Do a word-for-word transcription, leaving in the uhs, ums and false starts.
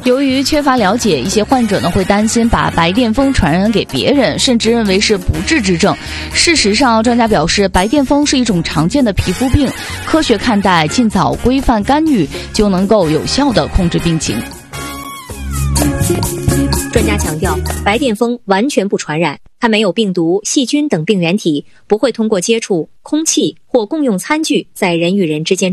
由于缺乏了解，一些患者呢会担心把白癜风传染给别人，甚至认为是不治之症。事实上，专家表示，白癜风是一种常见的皮肤病，科学看待，尽早规范干预，就能够有效地控制病情。 专家强调，白癜风完全不传染，它没有病毒、细菌等病原体，不会通过接触、空气或共用餐具在人与人之间传染。